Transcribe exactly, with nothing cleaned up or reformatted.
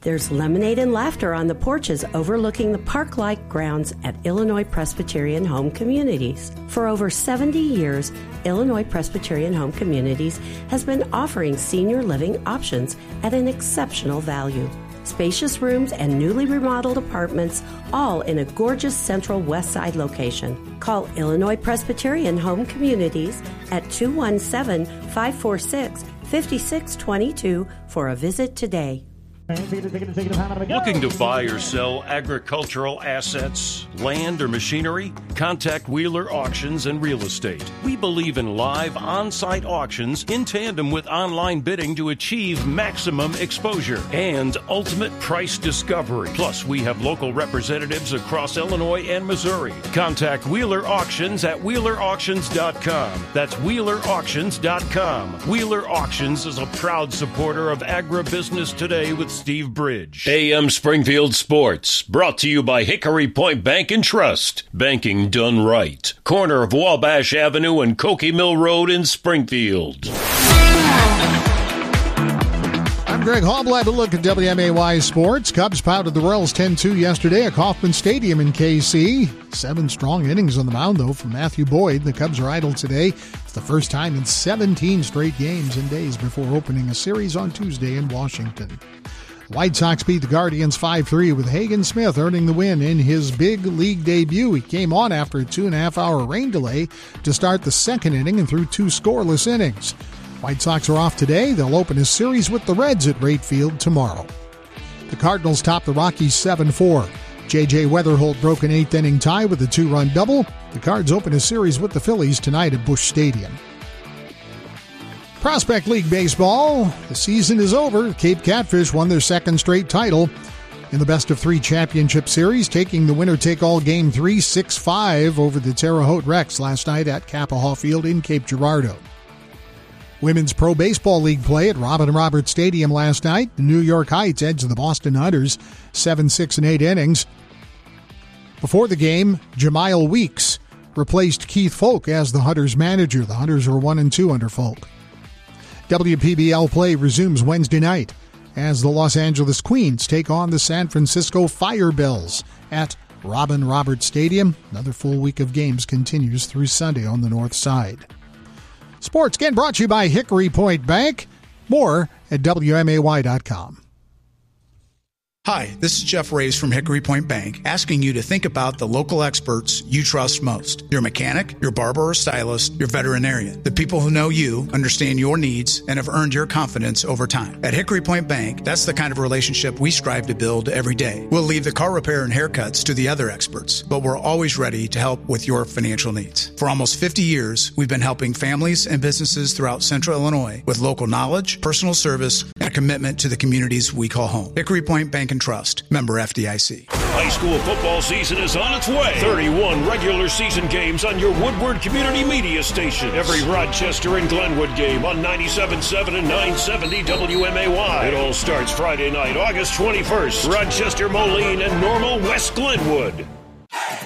There's lemonade and laughter on the porches overlooking the park-like grounds at Illinois Presbyterian Home Communities. For over seventy years, Illinois Presbyterian Home Communities has been offering senior living options at an exceptional value. Spacious rooms and newly remodeled apartments, all in a gorgeous central west side location. Call Illinois Presbyterian Home Communities at two one seven, five four six, five six two two for a visit today. Looking to buy or sell agricultural assets, land, or machinery? Contact Wheeler Auctions and Real Estate. We believe in live on-site auctions in tandem with online bidding to achieve maximum exposure and ultimate price discovery. Plus, we have local representatives across Illinois and Missouri. Contact Wheeler Auctions at wheeler auctions dot com. That's wheeler auctions dot com. Wheeler Auctions is a proud supporter of agribusiness today with Steve Bridge. A M Springfield Sports, brought to you by Hickory Point Bank and Trust. Banking done right. Corner of Wabash Avenue and Cokie Mill Road in Springfield. I'm Greg Hobble. Have a look at W M A Y Sports. Cubs pounded the Royals ten two yesterday at Kauffman Stadium in K C. Seven strong innings on the mound, though, from Matthew Boyd. The Cubs are idle today. It's the first time in seventeen straight games and days before opening a series on Tuesday in Washington. White Sox beat the Guardians five three with Hagen Smith earning the win in his big league debut. He came on after a two-and-a-half-hour rain delay to start the second inning and threw two scoreless innings. White Sox are off today. They'll open a series with the Reds at Wright Field tomorrow. The Cardinals top the Rockies seven four. J J Weatherholt broke an eighth-inning tie with a two-run double. The Cards open a series with the Phillies tonight at Busch Stadium. Prospect League Baseball. The season is over. Cape Catfish won their second straight title in the best-of-three championship series, taking the winner-take-all Game three six five over the Terre Haute Rex last night at Kappahaw Field in Cape Girardeau. Women's Pro Baseball League play at Robin Roberts Stadium last night. The New York Heights edged the Boston Hunters seven six and eight innings. Before the game, Jemile Weeks replaced Keith Folk as the Hunters manager. The Hunters were one and two under Folk. W P B L play resumes Wednesday night as the Los Angeles Queens take on the San Francisco Firebells at Robin Roberts Stadium. Another full week of games continues through Sunday on the north side. Sports again brought to you by Hickory Point Bank. More at W M A Y dot com. Hi, this is Jeff Reyes from Hickory Point Bank, asking you to think about the local experts you trust most. Your mechanic, your barber or stylist, your veterinarian. The people who know you, understand your needs, and have earned your confidence over time. At Hickory Point Bank, that's the kind of relationship we strive to build every day. We'll leave the car repair and haircuts to the other experts, but we're always ready to help with your financial needs. For almost fifty years, we've been helping families and businesses throughout Central Illinois with local knowledge, personal service, and a commitment to the communities we call home. Hickory Point Bank and Trust. Member F D I C. High school football season is on its way. thirty-one regular season games on your Woodward Community Media Station. Every Rochester and Glenwood game on ninety-seven point seven and nine seventy W M A Y. It all starts Friday night, August twenty-first. Rochester, Moline, and Normal, West Glenwood.